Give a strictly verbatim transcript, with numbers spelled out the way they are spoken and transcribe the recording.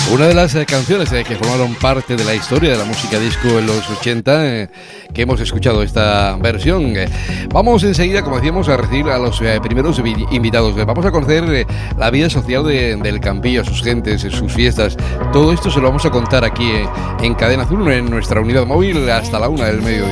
Una de las eh, canciones eh, que formaron parte de la historia de la música disco en los ochenta, eh, que hemos escuchado esta versión. Eh, vamos enseguida, como decíamos, a recibir a los eh, primeros vi- invitados. Eh, vamos a conocer eh, la vida social de, del Campillo, sus gentes, eh, sus fiestas. Todo esto se lo vamos a contar aquí eh, en Cadena Azul, en nuestra unidad móvil, hasta la una del mediodía.